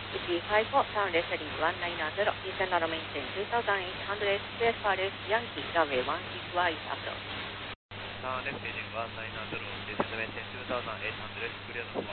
ET54, turn left heading 190, descend on maintain 2800, clear for left, Yankee, runway 16Y approach. Turn left heading 190, descend maintain 2800, clear the